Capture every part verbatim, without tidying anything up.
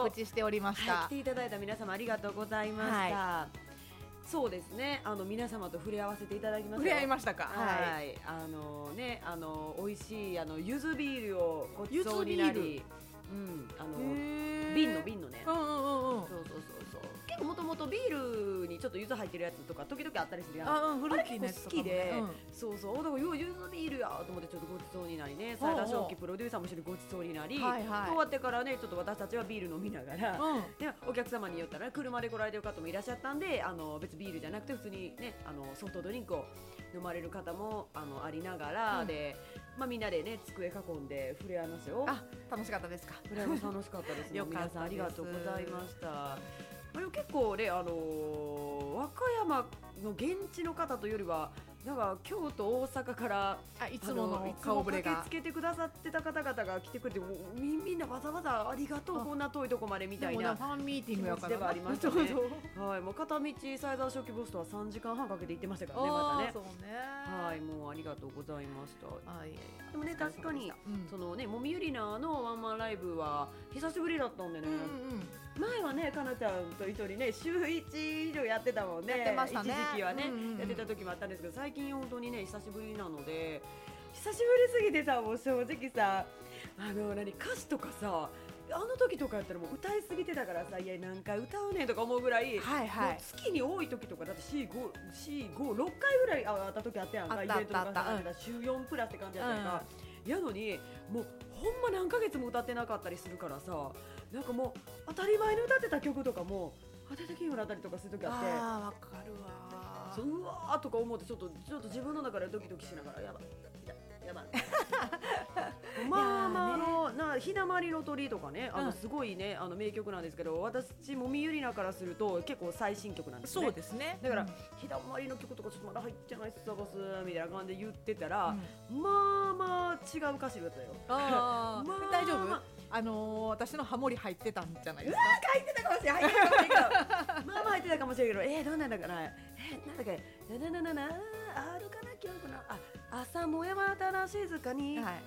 告知しておりました、 はい、来ていただいた皆様ありがとうございました、はい、そうですね、あの皆様と触れ合わせていただきました。 触れ合いましたか。 はい、はい、あのね、あの美味しいあの柚子ビールをごちそうになり、うん、あの瓶の瓶のね、うんうんうん、そうそうそうそう、結構もともとビールにちょっと柚子入ってるやつとか時々あったりするやん。 あ、うん、フルあれーティーなやつ結構好きで、 とかもね、 うん、そうそう、だからよう柚子ビールやと思ってちょっとごちそうになりね、サイダー正気プロデューサーも一緒にごちそうになり、はいはい、終わってからねちょっと私たちはビール飲みながら、うん、でお客様によったら車で来られてる方もいらっしゃったんで、あの別にビールじゃなくて普通にね、あのソフトドリンクを飲まれる方もあのありながら、うん、で、まあ、みんなでね机囲んで触れ合いますよ。 あ、楽しかったですか。 触れ合い楽しかったですね。皆さんありがとうございました。でも結構ね、あのー、和歌山の現地の方というよりはなんか京都大阪からあいつもの顔ぶれが駆けつけてくださってた方々が来てくれて、み, みんなわざわざありがとう、こんな遠いとこまでみたいなファンミーティングやからではありましたね。はい、もう片道サイザー初期ボストはさんじかんはんかけて行ってましたからね、またね。 そうね、 はい、もうありがとうございました。 あ、いやいや、 でもね、確かに、うん、そのね、もみゆりなのワンマンライブは久しぶりだったんでね、うんうん、前はね、かなちゃんと一緒にね週いち以上やってたもんね。 やってましたね、 一時期はね、うんうんうん、やってた時もあったんですけど、最近本当にね久しぶりなので、久しぶりすぎてさ、もう正直さ、あの何歌詞とかさ、あの時とかやったらもう歌いすぎてたからさ、いや何回歌うねんとか思うぐらい、はいはい、もう月に多い時とかだって シーご、シーご、ろっかいぐらいあった時あったやんか、イベントとかさ、うん、週よんプラスって感じやったやんか、うん、やのにもうほんま何ヶ月も歌ってなかったりするからさ、なんかもう当たり前に歌ってた曲とかも当てた気になったりとかする時あって、 あー、わかるわ、 そう、うわーとか思ってちょっとちょっと自分の中でドキドキしながら、やばいやばいまあまあ、あのなひだまりの鳥とかね、あのすごいね、あの名曲なんですけど、私もみゆりなからすると結構最新曲なんですね。 そうですね。 だから、うん、ひだまりの曲とかちょっとまだ入ってないっすボスみたいな感じで言ってたら、うん、まあまあ違う歌詞だったよ。 あまあ、大丈夫？あのー、私のハモリ入ってたんじゃないですか。 うわー、入ってたかもしれない。入ってたかもしれないけどまあまあ入ってたかもしれないけど、えー、どうなんだかな、えー、なんだっけ、なななななあるかな、記憶の、あ、朝も山たら静かに、はい、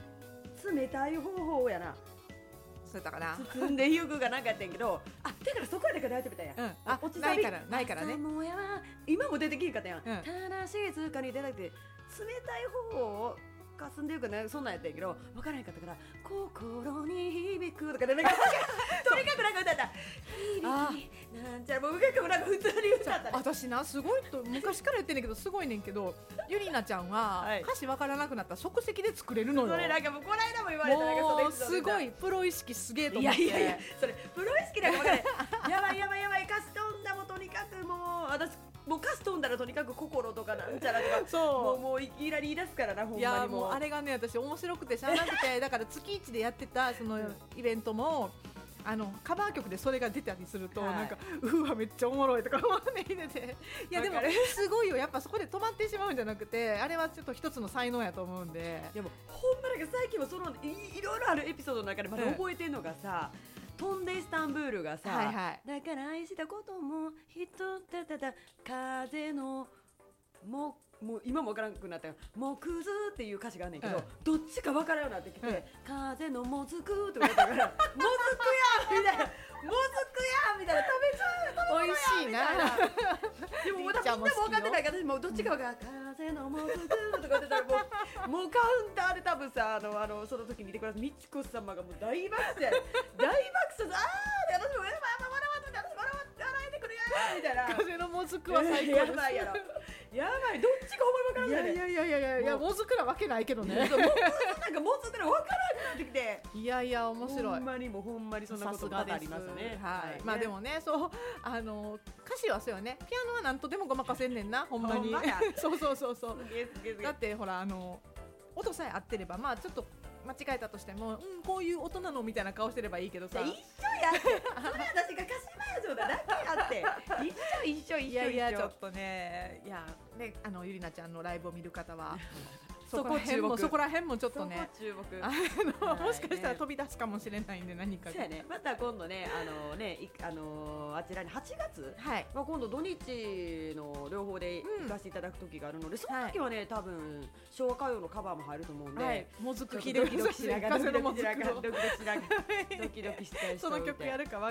冷たい方法やな、 そうやったかな、 包んでゆくがなんかやったんやけど、あ、だからそこやだから大丈夫だや、うん、 あ、落ちないからないからね、 朝も山、今も出てきんかったやん、うん、たら静かに出なくて冷たい方法をかすんでゆくね、そんなんやったんやけど分からへんかったから、心に響くとかでなんかとにかくなんか歌った響きなんちゃら、もう結構なんか普通に歌った、ね、 私な、すごいと昔から言ってんねんけど、すごいねんけど、ゆりなちゃんは、はい、歌詞分からなくなったら即席で作れるのよ。 それなんかもうこの間も言われた、なんかもうすごいプロ意識すげえと思って。 いやいやいや、それプロ意識なんか分からないやばいやばいやばい、歌詞飛んだもとにかくもう私もう歌詞飛んだらとにかく心とかなんちゃらとか、そうもうもういきなり言い出すからな、ほんまにもう。いやもうあれがね、私面白くてしゃあなくてだから月いちでやってたそのイベントも、あのカバー曲でそれが出たりすると、はい、なんかうわめっちゃおもろいとか思って入れて、いやでもすごいよ、やっぱそこで止まってしまうんじゃなくて、あれはちょっと一つの才能やと思うんで。 でもほんまなんか最近もその い, いろいろあるエピソードの中でまだ覚えてるのがさ、うん、飛んでイスタンブールがさ、はいはい、だから愛したことも人だだだ風のもうもう今も分からなくなったよ、もくずっていう歌詞があんねんけど、うん、どっちか分からんようになってきて、うん、風のもずくって言われたからもずくやみたいな、もずくやみたいな、食べちゃう、 美味しいなでも私みんなも分かってないから、私もうどっちか分からん、うん、風のもずくとか言ってたらもう、もうカウンターで多分さ、あのあのその時見てください、みちこ様がもう大爆笑大爆笑、あーで私もやばいやばい笑わって私笑って笑えてくるやーみたいな、 風のもずくは最高ですやばいやろやばい、どっちかほんま分からない、ね、 いやいやいやいやいや、もずくなわけないけどねもずくなんかもずくな分からなくなってきて、 いやいや面白い、 ほんまにもほんまにそんなことがありますね。 はい、はい、まあでもね、そうあの歌詞はそうよね、ピアノはなんとでもごまかせんねんな、ほんまにそうそうそうそう、だってほらあの音さえ合ってれば、まあちょっと間違えたとしても、うん、こういう音なのみたいな顔してればいいけどさ、 一緒やってそれ私が歌詞バージョンだだけやって一緒一緒一緒一緒、いやいやちょっとね、いやね、あのゆりなちゃんのライブを見る方はそこら辺もそこら辺もちょっとね、 注目あの、はい、もしかしたら飛び出すかもしれないんで、何かが、ね、また今度ね、あのね、あのあちらにはちがつ、 はい、 まあ、今度土日の両方で行かせていただく時があるので、うん、その時はね、はい、多分昭和歌謡のカバーも入ると思うんで、はい、 もずくドキドキしながらドキドキしながらドキドキしながらドキドキしたい人その曲やるか